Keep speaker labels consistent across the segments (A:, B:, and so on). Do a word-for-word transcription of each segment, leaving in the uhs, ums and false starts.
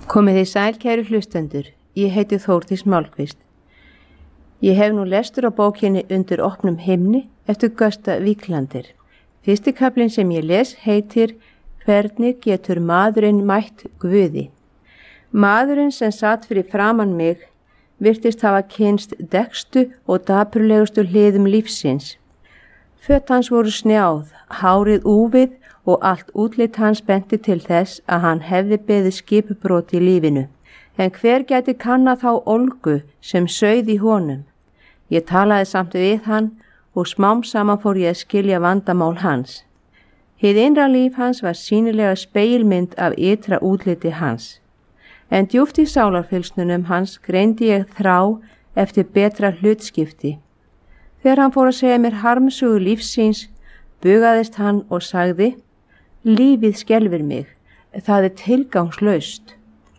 A: Komið þið sæl, kæru hlustendur, ég heiti Þórdís Málkvist. Ég hef nú lestur á bókinni Undir opnum himni eftir Gösta Víklander. Fyrsti kaflinn sem ég les heitir Hvernig getur maðurinn mætt Guði? Maðurinn sem satt fyrir framan mig virtist hafa kynst dekkstu og dapurlegustu hliðum lífsins. Föt hans voru snjáð, hárið úfið og allt útlit hans benti til þess að hann hefði beðið skipbrot í lífinu. En hver gæti kanna þá ólgu sem sauð í honum? Ég talaði samt við hann og smám saman fór ég að skilja vandamál hans. Hið innra líf hans var sýnilega spegilmynd af ytra útliti hans. En djúpt í sálarfylgsnunum hans greindi ég þrá eftir betra hlutskipti. Þegar hann fór að segja mér harmsugu lífsins, bugaðist hann og sagði: Lífið skelfir mig, það er tilgangslaust.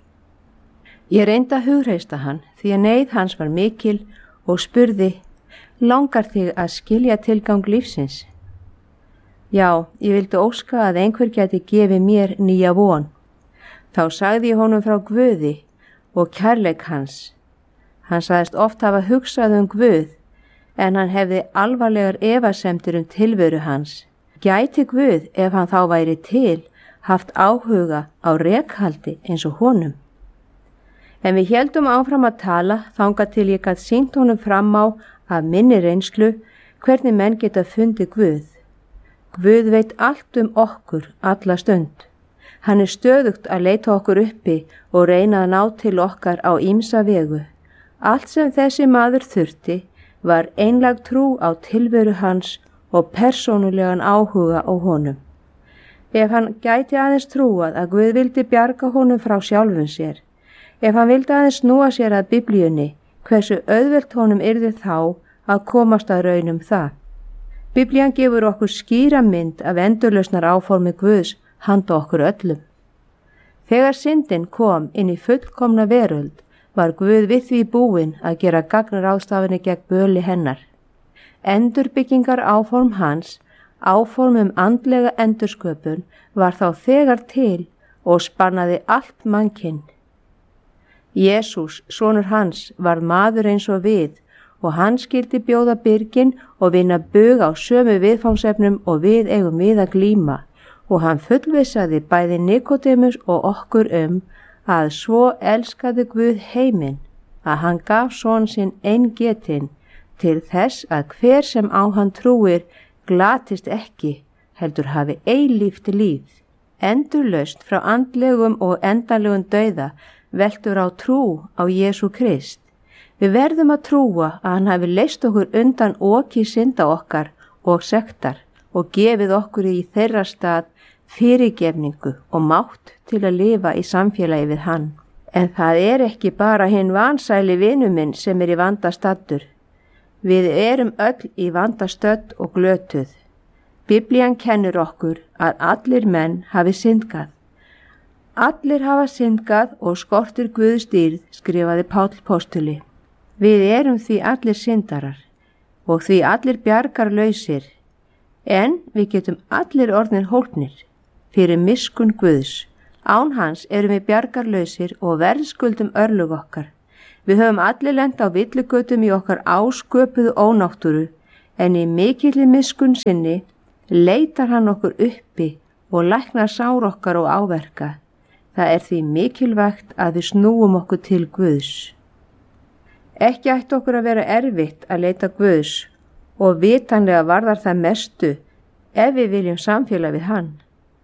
A: Ég reyndi að hugreista hann því að neyð hans var mikil og spurði: Langar þig að skilja tilgang lífsins? Já, ég vildi óska að einhver gæti gefið mér nýja von. Þá sagði ég honum frá Guði og kærleik hans. Hann sagðist oft hafa hugsað um Guð, en hann hefði alvarlegar efasemdir um tilveru hans. Gæti Guð, ef hann þá væri til, haft áhuga á rekhaldi eins og honum? En við héldum áfram að tala þangað til ég gat sýnt honum fram á af minni reynslu hvernig menn geta fundið Guð. Guð veit allt um okkur alla stund. Hann er stöðugt að leita okkur uppi og reyna að ná til okkar á ýmsa vegu. Allt sem þessi maður þurfti var einlæg trú á tilveru hans og persónulegan áhuga á honum. Ef hann gæti aðeins trúað að Guð vildi bjarga honum frá sjálfum sér, ef hann vildi aðeins snúa sér að Biblíunni, hversu auðvelt honum yrði þá að komast að raun um það. Biblían gefur okkur skýra mynd af endurlausnar áformi Guðs handa okkur öllum. Þegar syndin kom inn í fullkomna veröld, var Guð við því búinn að gera gagnaráðstafanir gegn böli hennar. Endurbyggingar áform hans, áform um andlega endursköpun, var þá þegar til og spannaði allt mannkinn. Jesús, sonur hans, var maður eins og við og hann skildi bjóða byrgin og vinna bug á sömu viðfangsefnum og við eigum við að glíma, og hann fullvissaði bæði Nikodemus og okkur um að svo elskaði Guð heiminn að hann gaf son sinn eingetinn til þess að hver sem á hann trúir glatist ekki, heldur hafi eilíft líf. Endurlaust frá andlegum og endanlegum dauða veltur á trú á Jesú Krist. Við verðum að trúa að hann hafi leyst okkur undan oki synda okkar og sektar og gefið okkur í þeirra stað fyrirgefningu og mátt til að lifa í samfélagi við hann. En það er ekki bara hinn vansæli vinur minn sem er í vanda staddur. Við erum öll í vanda stödd og glötuð. Biblían kennir okkur að allir menn hafi syndgað. Allir hafa syndgað og skortir Guðs dýrð, skrifaði Páll postuli. Við erum því allir syndarar og því allir bjargarlausir, en við getum allir orðnir hólpnir fyrir miskunn Guðs. Án hans erum við bjargarlausir og verðskuldum örlög okkar. Við höfum allir lent á villigötum í okkar ásköpuðu ónáttúru, en í mikilli miskunn sinni leitar hann okkur uppi og læknar sár okkar og áverka. Það er því mikilvægt að við snúum okkur til Guðs. Ekki ætti okkur að vera erfitt að leita Guðs og vitanlega varðar það mestu ef við viljum samfélag við hann.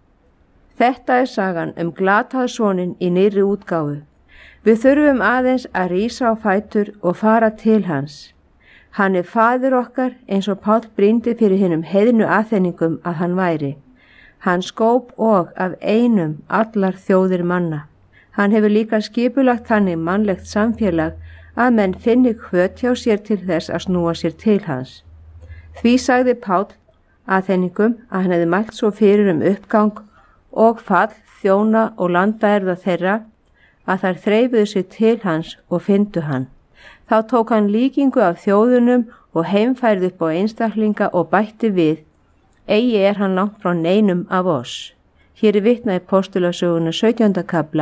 A: Þetta er sagan um glataða soninn í nýrri útgáfu. Við þurfum aðeins að rísa á fætur og fara til hans. Hann er faðir okkar eins og Páll brýndi fyrir hinum heiðnu aðþenningum að hann væri. Hann skóp og af einum allar þjóðir manna. Hann hefur líka skipulagt þannig mannlegt samfélag að menn finni hvöt hjá sér til þess að snúa sér til hans. Því sagði Páll aðþenningum að hann hefði mælt svo fyrir um uppgang og fall þjóna og landaerða þeirra að þær þreifuðu sig til hans og fyndu hann. Þá tók hann líkingu af þjóðunum og heimfærði upp á einstaklinga og bætti við: Eigi er hann langt frá neinum af oss. Hér er vitnað í postulasöguna sautjánda kafla,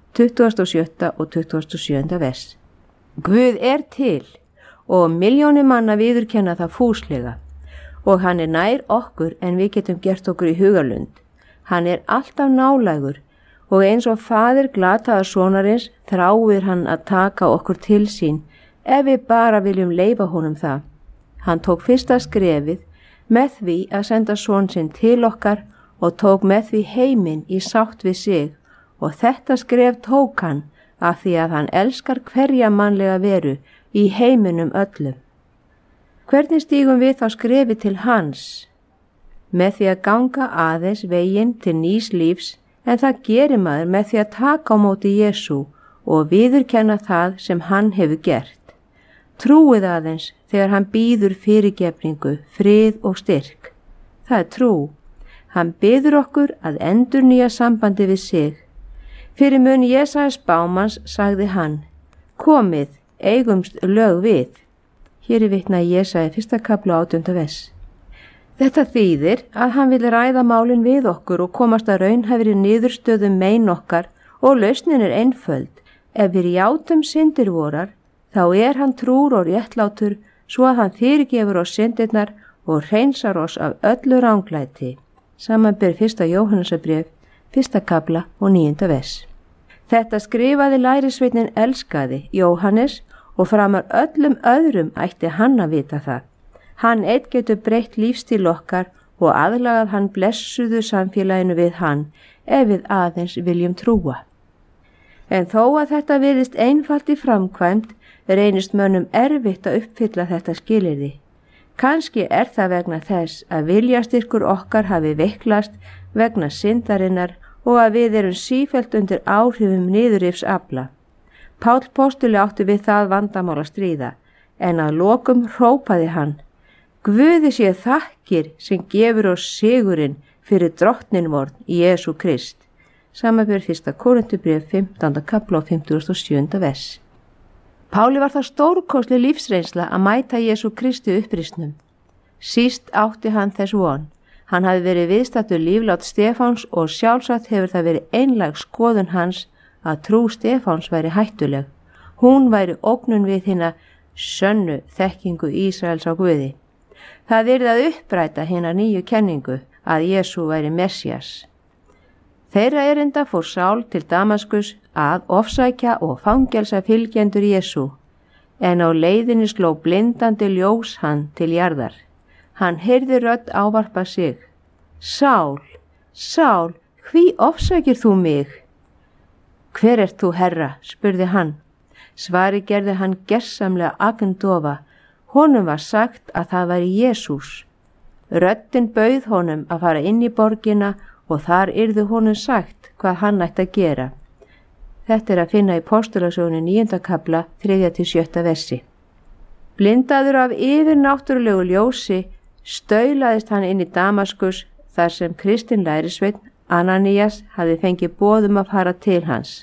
A: tuttugasta og sjötta og tuttugasta og sjöunda vers. Guð er til og milljónir manna viðurkenna það fúslega og hann er nær okkur en við getum gert okkur í hugarlund. Hann er alltaf nálægur og eins og faðir glataðar sonarins þráir hann að taka okkur til sín ef við bara viljum leyfa honum það. Hann tók fyrsta skrefið með því að senda son sinn til okkar og tók með því heiminn í sátt við sig og þetta skref tók hann af því að hann elskar hverja mannlega veru í heiminum öllum. Hvernig stígum við þá skrefi til hans? Með því að ganga aðeins veginn til nýs lífs, en það gerir maður með því að taka á móti Jesú og viðurkenna það sem hann hefur gert. Trúið aðeins þegar hann býður fyrirgefningu, frið og styrk. Það er trú. Hann biður okkur að endurnýja sambandi við sig. Fyrir mun Jesaja spámanns sagði hann, komið, eigumst lög við. Hér er vitnað í Jesaja fyrsta kafla átjánda vers. Þetta þýðir að hann vil ræða málin við okkur og komast að raunhæfri niðurstöðum mein okkar og lausnin er einföld. Ef við játum syndir vorar, þá er hann trúr og réttlátur svo að hann fyrirgefur oss syndirnar og hreinsar oss af öllu ranglæti. Samanber fyrsta Jóhannesarbréf, fyrsta kafla og níunda vers. Þetta skrifaði lærisveitnin elskaði Jóhannes og framar öllum öðrum ætti hann að vita það. Hann eitt getur breytt lífstíl okkar og aðlagað hann blessuðu samfélaginu við hann ef við aðeins viljum trúa. En þó að þetta virðist einfalt í framkvæmd, reynist mönnum erfitt að uppfylla þetta skilyrði. Kannski er það vegna þess að viljastyrkur okkar hafi veiklast vegna syndarinnar og að við erum sífellt undir áhrifum niðurrifsafla. Páll postuli átti við það vandamál að stríða, en að lokum hrópaði hann, Guði sé þakkir sem gefur oss sigurinn fyrir drottnin vorn Jesú Krist. Samanber fyrsta Korinthubréf fimmtánda kafla og fimmtugasta og sjöunda vers. Páli var það stórkostleg lífsreynsla að mæta Jesú Kristi upprisnum. Síst átti hann þess von. Hann hafi verið viðstattur líflát Stefáns og sjálfsagt hefur það verið einlæg skoðun hans að trú Stefáns væri hættuleg. Hún væri ógnun við hina sönnu þekkingu Ísraels á Guði. Það yrði að uppræta hina nýju kenningu að Jesú væri Messías. Þeirra erinda fór Sál til Damaskus að ofsækja og fangelsa fylgjendur Jesú, en á leiðinni sló blindandi ljós hann til jarðar. Hann heyrði rödd ávarpa sig. Sál, Sál, hví ofsækir þú mig? Hver ert þú, Herra? Spurði hann. Svari gerði hann gersamlega agndofa. Honum var sagt að það væri Jesús. Röddin bauð honum að fara inn í borgina og þar yrði honum sagt hvað hann ætti að gera. Þetta er að finna í Postulasögunni níunda kafla, þriðja til sjötta versi. Blindaður af yfirnáttúrulegu ljósi staulaðist hann inn í Damaskus þar sem kristinn lærisveinn Ananías hafði fengið boðum að fara til hans.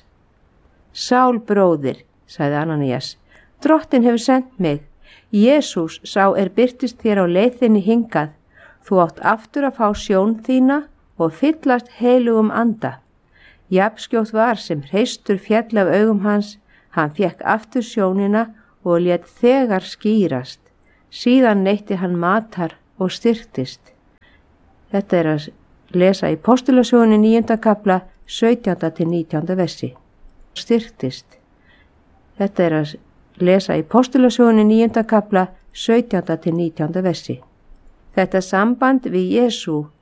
A: Sál bróðir, sagði Ananías, drottin hefur sendt mig. Jesús sá er birtist þér á leiðinni hingað. Þú átt aftur að fá sjón þína og fyllast heilugum anda. Jafnskjótt var sem hreistur fjall af augum hans, hann fékk aftur sjónina og lét þegar skýrast. Síðan neytti hann matar og styrktist. Þetta er að lesa í Postulasögunni níunda kafla, sautjánda til nítjánda versi. Styrktist. Þetta er að lesa í Postulasögunni níunda kafla, sautjánda til nítjánda versi. Þetta samband við Jesú